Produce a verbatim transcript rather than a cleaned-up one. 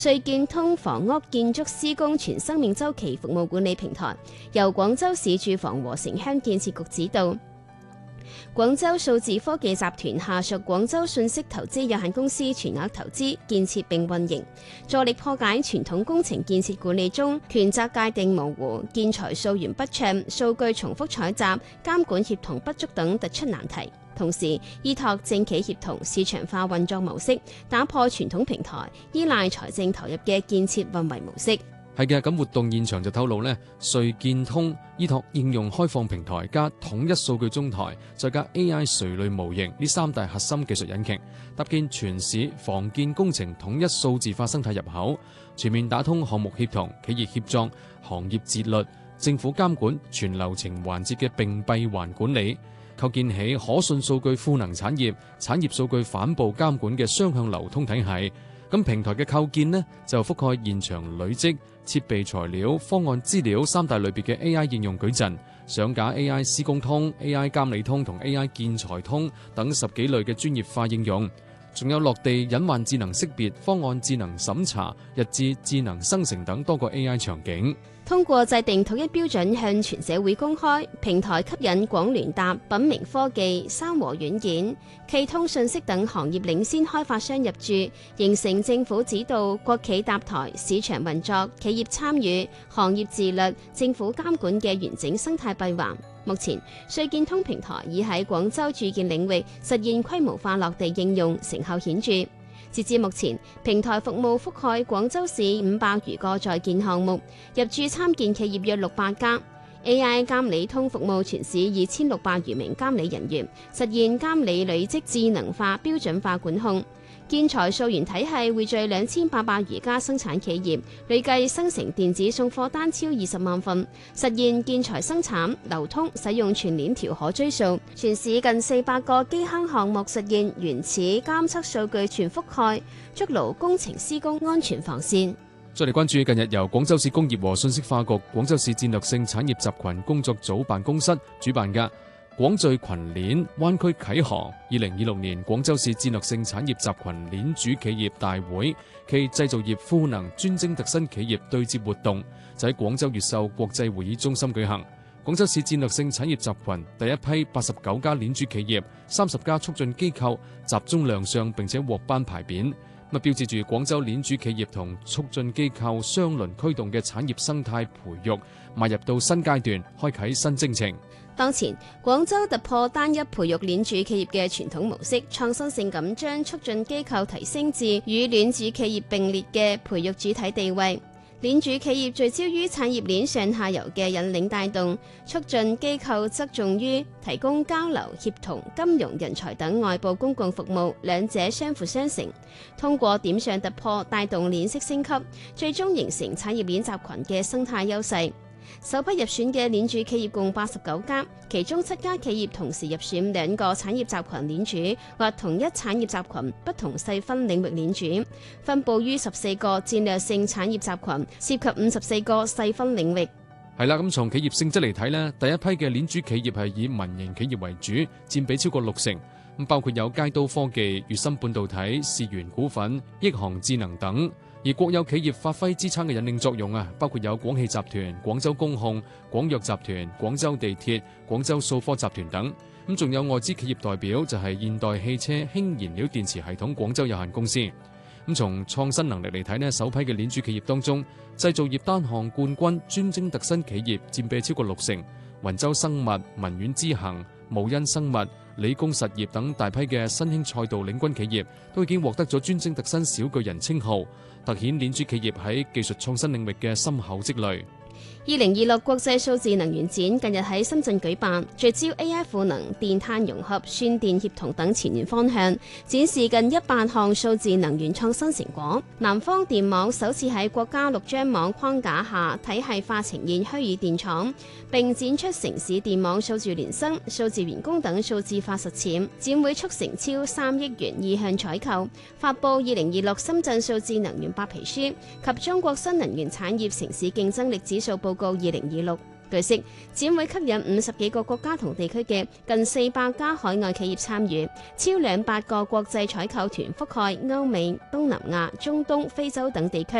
瑞建通房屋建築施工全生命週期服務管理平台，由廣州市住房和城鄉建設局指導。廣州數字科技集團下屬廣州信息投資有限公司全額投資建設並運營，助力破解傳統工程建設管理中權責界定模糊、建材溯源不暢、數據重複採集、監管協同不足等突出難題。同時，依託政企協同市場化運作模式，打破傳統平台依賴財政投入嘅建設運維模式。 係嘅，咁活動現場就透露呢，瑞建通依託應用開放平台加統一數據中台，再加 A I 垂類模型呢三大核心技術引擎，搭建全市房建工程統一數字化生態入口，全面打通項目協同、企業協作、行業自律、政府監管全流程環節嘅並閉環管理，構建起可信數據賦能產業、產業數據反哺監管嘅雙向流通體系。咁平台嘅構建呢，就覆蓋現場累積、設備材料、方案資料三大類別嘅 A I 應用矩陣，上架 A I 施工通、A I 監理通同 A I 建材通等十幾類嘅專業化應用，仲有落地隱患智能識別、方案智能審查、日誌智能生成等多個 A I 場景。 通過制定統一標準向全社會公開，平台吸引廣聯達、品明科技、三和軟件、企通信息等行業領先開發商入駐，形成政府指導、國企搭台、市場運作、企業參與、行業自律、政府監管嘅完整生態閉環。目前，瑞建通平台已喺廣州住建領域實現規模化落地應用，成效顯著。截至目前，平台服務覆蓋廣州市五百餘個在建項目，入駐參建企業約六百家。A I 監理通服務全市二千六百餘名監理人員，實現監理累積智能化、標準化管控。建材溯源體系匯聚兩千八百餘家生產企業，累計生成電子送貨單超二十萬份，實現建材生產、流通、使用全鏈條可追溯。全市近四百個基坑項目實現原始監測數據全覆蓋，築牢工程施工安全防線。 再嚟關注近日由廣州市工業和信息化局、廣州市戰略性產業集群工作組辦公室主辦嘅廣聚群鏈灣區啟航二零二六年廣州市戰略性產業集群鏈主企業大會暨製造業賦能專精特新企業對接活動，就喺廣州越秀國際會議中心舉行。廣州市戰略性產業集群第一批八十九家鏈主企業、三十家促進機構集中亮相並且獲頒牌匾，咁標誌住廣州鏈主企業同促進機構雙輪驅動嘅產業生態培育邁入到新階段，開啟新征程。 當前，廣州突破單一培育鏈主企業嘅傳統模式，創新性咁將促進機構提升至與鏈主企業並列嘅培育主體地位。鏈主企業聚焦於產業鏈上下游嘅引領帶動，促進機構側重於提供交流、協同、金融、人才等外部公共服務，兩者相輔相成。通過點上突破，帶動鏈式升級，最終形成產業鏈集群嘅生態優勢。首批入選嘅鏈主企業共八十九家，其中七家企業同時入選兩個產業集群鏈主或同一產業集群不同細分領域鏈主，分佈於十四個戰略性產業集群，涉及五十四個細分領域。 係啦，咁從企業性質嚟睇呢，第一批嘅鏈主企業係以民營企業為主，佔比超過六成，咁包括有佳都科技、粵芯半導體、視源股份、億航智能等。而國有企業發揮支撐嘅引領作用啊，包括有廣汽集團、廣州工控、廣藥集團、廣州地鐵、廣州數科集團等。咁仲有外資企業代表就係現代汽車氫燃料電池系統廣州有限公司。咁從創新能力嚟睇呢，首批嘅鏈主企業當中，製造業單項冠軍專精特新企業佔比超過六成，雲州生物、文苑之行、無因生物、理工實業等大批嘅新興賽道領軍企業都已經獲得咗專精特新小巨人稱號，凸顯鏈主企業喺技術創新領域嘅深厚積累。 二零二六國際數字能源展近日喺深圳舉辦，聚焦 A I 賦能、電碳融合、算電協同等前沿方向，展示近一百項數字能源創新成果。南方電網首次喺國家六張網框架下體系化呈現虛擬電廠，並展出城市電網數字聯生、數字員工等數字化實踐。展會促成超三億元意向採購，發布二零二六深圳數字能源白皮書及中國新能源產業城市競爭力指數報告二零二六。 據悉，展會吸引五十幾個國家同地區嘅近四百家海外企業參與，超兩百個國際採購團覆蓋歐美、東南亞、中東、非洲等地區。